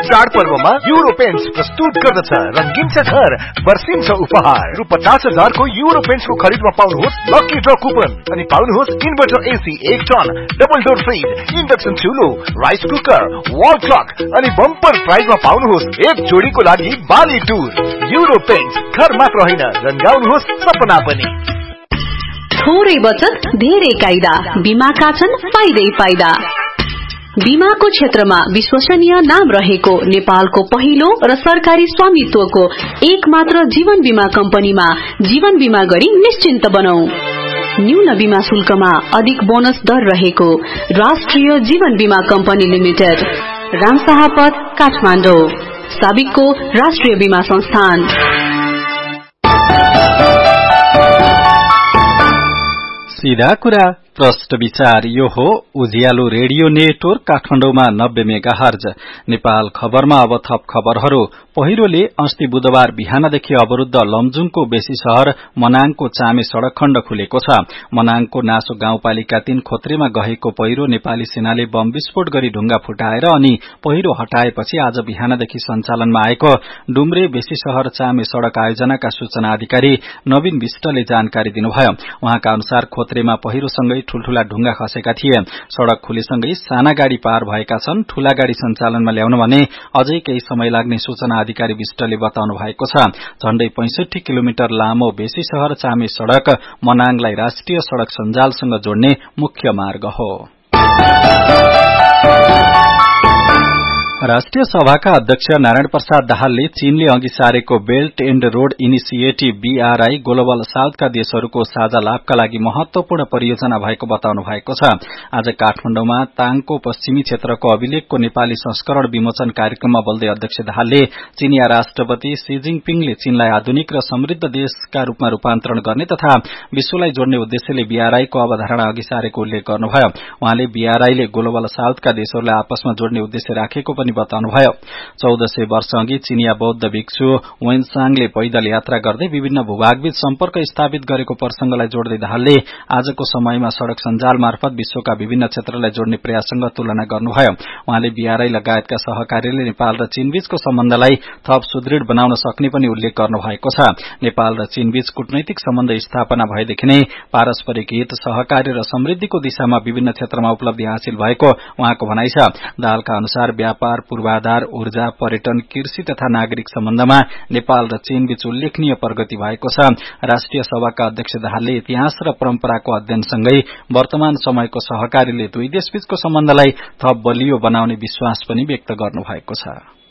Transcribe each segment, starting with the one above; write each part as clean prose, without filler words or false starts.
चाडपर्वमा euro paints प्रस्तुत गर्दछ रंगीन छ घर वर्षिन्छ उपहार रु 50,000 को युरो पेन्ट्स को खरिदमा पाउनुहोस् लकी ड्र कुपन अनि पाउनुहोस् inverter AC 1 ton double door fridge induction चुलो rice cooker wall clock अनि बम्पर प्राइजमा पाउनुहोस् एक जोडीको लागि बाली टुर युरो पेन्ट्स घर मात्र होइन रंगाउनुहोस् सपना पनि। थोरै बचत धेरै कायदा बीमाका छन् फाइदै फाइदा। बीमाको क्षेत्रमा विश्वसनीय नाम रहेको नेपालको पहिलो र सरकारी स्वामित्वको एक मात्र जीवन बीमा कम्पनीमा जीवन बीमा गरी निश्चिन्त बनौ। न्यून बीमा शुल्कमा अधिक बोनस दर रहेको राष्ट्रिय जीवन बीमा कम्पनी लिमिटेड, रामशाहपथ, काठमाडौँ। साबिकको राष्ट्रिय बीमा संस्थान। सीधा कुरा प्रष्ट विचार। यो हो उज्यालो रेडियो नेटवर्क काठमाडौँमा 90 मेगाहर्ज। नेपाल खबरमा अब थप खबरहरू। पहिरोले अस्ति बुधबार बिहानदेखि अवरुद्ध लमजुङको बेसी शहर मनाङको चामे सड़क खण्ड खुलेको छ। मनाङको नासो गाउँपालिका 3 खोत्रेमा गएको पहिरो नेपाली सेनाले बम विस्फोट गरी ढुंगा फुटाएर अनि पहिरो हटाएपछि आज बिहानदेखि सञ्चालनमा आएको डुम्रे बेसी शहर चामे सड़क आयोजनाका सूचना अधिकारी नवीन विष्टले जानकारी दिनुभयो। उहाँका अनुसार खोत्रेमा पहिरोसँगै ठूल्ठूला ढुंगा खसेका थिए। सड़क खुलेसँगै साना गाड़ी पार भएका छन्। ठूला गाड़ी सञ्चालनमा ल्याउन भने अझै केही समय लाग्ने सूचना अधिकारी विष्टले बताउनु भएको छ। झण्डै 65 किलोमिटर लामो बेसी शहर चामे सड़क मनाङलाई राष्ट्रिय सड़क सञ्जालसँग जोड्ने मुख्य मार्ग हो। राष्ट्रिय सभाका अध्यक्ष नारायण प्रसाद दाहालले चीनले अघि सारेको belt and road initiative BRI global साउथका देशहरूको साझा लाभका लागि महत्वपूर्ण परियोजना भएको बताउनु भएको छ। आज काठमाडौँमा ताङको पश्चिमी क्षेत्रको अभिलेखको नेपाली संस्करण विमोचन कार्यक्रममा बोल्दै अध्यक्ष दाहालले चीनिया राष्ट्रपति शी जिनपिङले चीनलाई आधुनिक र समृद्ध देशका रूपमा रूपान्तरण गर्ने तथा विश्वलाई जोड्ने उद्देश्यले BRI को अवधारणा अघि सारेको उल्लेख गर्नुभयो। उहाँले BRI ले ग्लोबल साउथका देशहरूलाई आपसमा जोड्ने उद्देश्य राखेको पनि बताउनुभयो। 1400 वर्ष अघि चीनिया बौद्ध भिक्षु वेनसाङले पैदल यात्रा गर्दै विभिन्न भूभागबीच सम्पर्क स्थापित गरेको प्रसंगलाई जोड्दै दाहालले आजको समयमा सड़क सञ्जाल मार्फत विश्वका विभिन्न क्षेत्रलाई जोड्ने प्रयाससँग तुलना गर्नुभयो। उहाँले BRI लगायतका सहकारीले नेपाल र चीनबीचको सम्बन्धलाई थप सुदृढ बनाउन सक्ने पनि उल्लेख गर्नुभएको छ। नेपाल र चीनबीच कूटनैतिक सम्बन्ध स्थापना भएदेखि नै पारस्परिक हित, सहकारी र समृद्धिको दिशामा विभिन्न क्षेत्रमा उपलब्धि हासिल भएको उहाँको भनाइ छ। दाहालका अनुसार व्यापार, पूर्वाधार, ऊर्जा, पर्यटन, कृषि तथा नागरिक सम्बन्धमा नेपाल र चीनबीच उल्लेखनीय प्रगति भएको छ। राष्ट्रिय सभाका अध्यक्ष दाहालले इतिहास र परम्पराको अध्ययनसँगै वर्तमान समयको सहकारीले दुई देशबीचको सम्बन्धलाई थप बलियो बनाउने विश्वास पनि व्यक्त गर्नुभएको छ।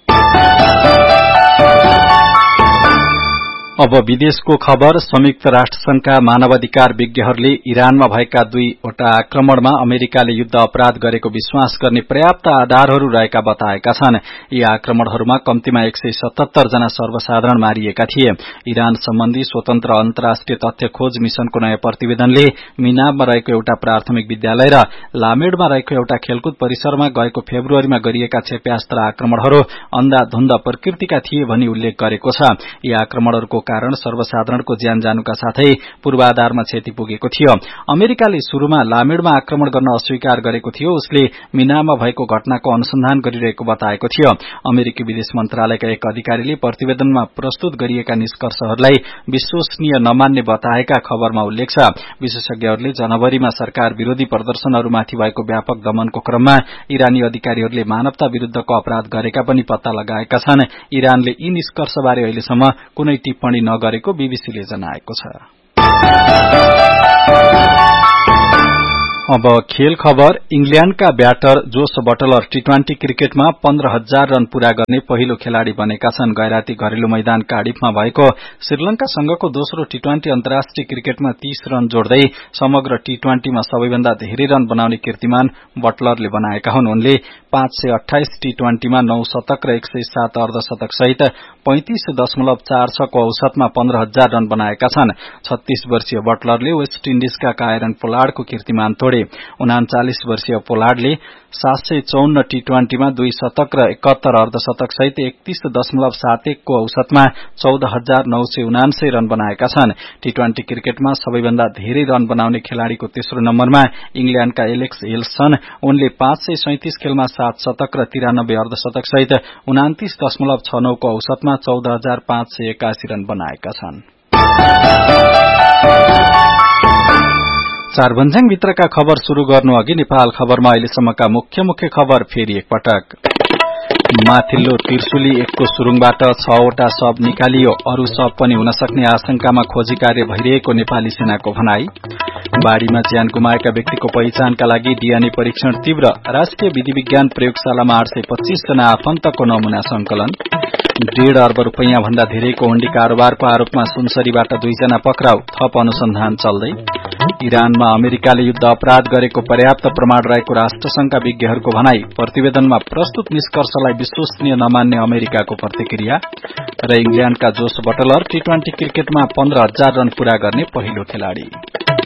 अब विदेशको खबर। संयुक्त राष्ट्र संघका मानवाधिकार विज्ञहरूले इरानमा भएका 2वटा आक्रमणमा अमेरिकाले युद्ध अपराध गरेको विश्वास गर्ने पर्याप्त आधारहरू रहेका बताएका छन्। यी आक्रमणहरूमा कम्तीमा 177 जना सर्वसाधारण मारिएका थिए। इरान सम्बन्धी स्वतन्त्र अन्तर्राष्ट्रिय तथ्य खोज मिशनको नयाँ प्रतिवेदनले मिनाबमा रहेको एउटा प्राथमिक विद्यालय र लामेडमा रहेको एउटा खेलकुद परिसरमा गएको फेब्रुअरीमा गरिएका क्षेप्यास्त्र आक्रमणहरू अन्धाधुन्ध प्रकृतिका थिए भनी उल्लेख गरेको छ। यी आक्रमणहरूको कारण सर्वसाधारणको ज्यान जानुका साथै पूर्वाधारमा क्षति पुगेको थियो। अमेरिकाले शुरूमा लामेडमा आक्रमण गर्न अस्वीकार गरेको थियो। उसले मिनामा भएको घटनाको अनुसन्धान गरिरहेको बताएको थियो। अमेरिकी विदेश मन्त्रालयका एक अधिकारीले प्रतिवेदनमा प्रस्तुत गरिएका निष्कर्षहरूलाई विश्वसनीय नमान्ने बताएका खबरमा उल्लेख छ। विशेषज्ञहरूले जनवरीमा सरकार विरोधी प्रदर्शनहरूमाथि भएको व्यापक दमनको क्रममा इरानी अधिकारीहरूले मानवता विरूद्धको अपराध गरेका पनि पत्ता लगाएका छन्। इरानले यी निष्कर्षबारे अहिलेसम्म कुनै टिप्पणी नगरेको बीबीसीले जनाएको छ। अब खेल खबर। इंग्ल्याण्डका ब्याटर जोस बटलर T20 क्रिकेटमा 15,000 रन पूरा गर्ने पहिलो खेलाड़ी बनेका छन्। गैराती घरेलु मैदान कार्डिफमा भएको श्रीलंकासँगको दोस्रो T20 अन्तर्राष्ट्रिय क्रिकेटमा 30 रन जोड्दै समग्र T20 मा सबैभन्दा धेरै रन बनाउने कीर्तिमान बटलरले बनाएका हुन्। उनले 528 T20 मा 9 शतक र 107 अर्धशतक सहित 35.46 को औसतमा 15,000 रन बनाएका छन्। 36 वर्षीय बटलरले वेस्ट इन्डिजका कायरन पोलार्डको कीर्तिमान तोडे। छोडे। 39 वर्षीय पोलार्डले 754 टी20 मा 2 शतक र 71 अर्धशतक सहित 31.71 को औसतमा 14,979 रन बनाएका छन्। टी20 क्रिकेटमा सबैभन्दा धेरै रन बनाउने खेलाड़ीको तेस्रो नम्बरमा इंग्ल्याण्डका एलेक्स हेल्स छन्। उनले 537 खेलमा 7 शतक र 93 अर्धशतक सहित 29.69 को औसतमा 14,581 रन बनाएका छन्। चारभन्ज्याङ भित्रका खबर शुरू गर्नु अघि नेपाल खबरमा अहिलेसम्मका मुख्य खबर फेरि एकपटक। माथिल्लो त्रिशुली 1 को सुरुङबाट 6 वटा शव निकालियो। अरू शव पनि हुन सक्ने आशंकामा खोजी कार्य भइरहेको नेपाली सेनाको भनाई। बाढ़ीमा ज्यान गुमाएका व्यक्तिको पहिचानका लागि डीएनए परीक्षण तीव्र। राष्ट्रिय विधि विज्ञान प्रयोगशालामा 825 जना आफन्तको नमूना संकलन। 1.5 अर्ब रुपैयाँ भन्दा धेरैको हुण्डी कारोबारको आरोपमा सुनसरीबाट 2 जना पक्राउ। थप अनुसन्धान चल्दै। इरानमा अमेरिकाले युद्ध अपराध गरेको पर्याप्त प्रमाण रहेको राष्ट्रसंघका विज्ञहरूको भनाई। प्रतिवेदनमा प्रस्तुत निष्कर्षलाई विश्वसनीय नमान्ने अमेरिकाको प्रतिक्रिया। र इंग्ल्याण्डका जोस बटलर टी20 क्रिकेटमा 15,000 रन पूरा गर्ने पहिलो खेलाड़ी।